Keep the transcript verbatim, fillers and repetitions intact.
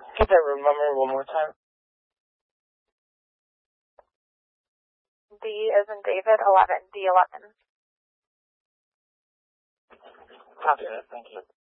Can I remember one more time? D as in David, eleven, D eleven. Copy that, thank you.